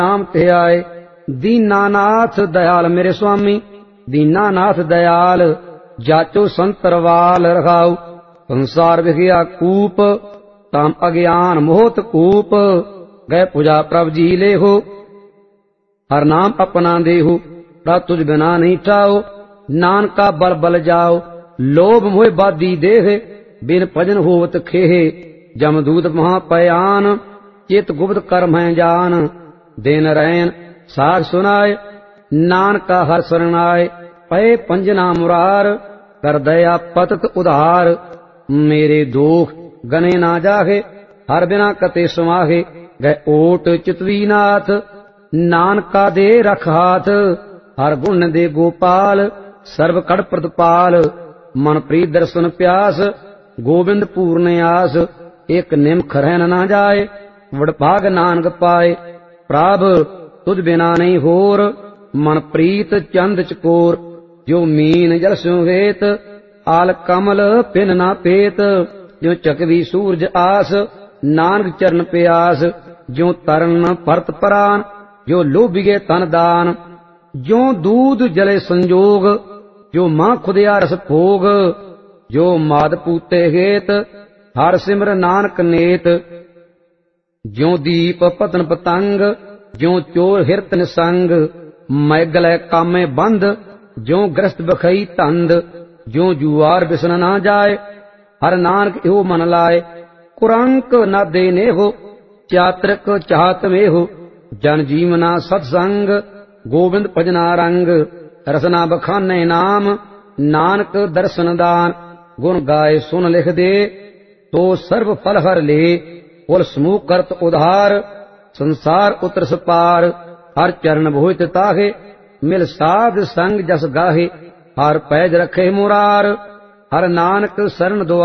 नाम ते आए। दीनानाथ दयाल मेरे स्वामी, दीनानाथ दयाल, जाचो संतरवाल रखाऊ। संसार विखिया कूप, ताम अज्ञान मोहत कूप। गए पूजा प्रभ जी ले हो, हर नाम अपना देहु। प्रभ तुझ बिना नहीं ठाओ, नानका बल बल जाओ। लोभ मोह बादी देह, बिन भजन होवत खेहे। जमदूत महापयान, चित गुप्त कर्म है जान। दिन रैन साख सुनाए, नानका हर शरण आए। पए पंजना मुरार, कर दया पतत उधार। मेरे दोख गने ना जाहे, हर बिना कते समाहे। गए ओट चितवीनाथ, नानका दे रख हाथ। हर गुण दे गोपाल, सर्व कड़ प्रदपाल। मन प्रीत दर्शन प्यास, गोविंद पूर्ण आस। एक निमख रहन ना जाए, वडभाग नानक पाए। प्रभ तुझ बिना नहीं होर, मन प्रीत चंद चकोर। जो मीन जल सुहेत, आल कमल पिन ना पेत। जो चकवी सूरज आस, नानक चरण प्यास। जो तरन परत परान, जो लोभिगे तन दान। जो दूध जले संजोग, जो मां खुदिया रस भोग। जो माद पूते हेत, हर सिमर नानक नेत। ज्यों दीप पतन पतंग, ज्यों चोर हिरत निसंग। मैगलै कामे बंद, ज्यों ग्रस्त बखई तंद। ज्यों जुआर बिसन ना जाए, हर नानक एहो मन लाए। कुरंक न देने हो, चात्रक चाहत में हो। जन जीवना सत्संग, गोविंद भजना रंग। रसना बखाने नाम, नानक दर्शन दान। गुण गाए सुन लिख दे, तो सर्व फल हर ले। कुल समूह करत उधार, संसार उतरस पार। हर चरण भोहित ताहे, मिल साध संग जस गाहे। हर पैज रखे मुरार, हर नानक शरण दुआर।